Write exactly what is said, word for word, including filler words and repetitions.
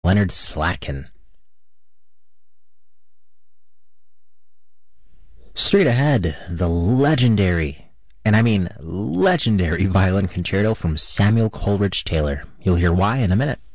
Leonard Slatkin. Straight ahead, the legendary, and I mean legendary violin concerto from Samuel Coleridge Taylor. You'll hear why in a minute.